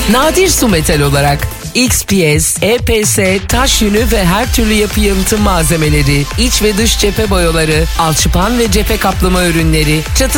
Nadir su metal olarak XPS, EPS, taş yünü ve her türlü yapı yalıtım malzemeleri, iç ve dış cephe boyaları, alçıpan ve cephe kaplama ürünleri, çatı